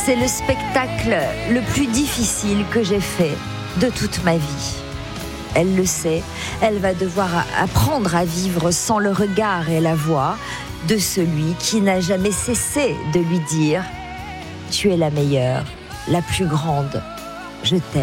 C'est le spectacle le plus difficile que j'ai fait de toute ma vie. Elle le sait, elle va devoir apprendre à vivre sans le regard et la voix de celui qui n'a jamais cessé de lui dire « Tu es la meilleure, la plus grande, je t'aime ».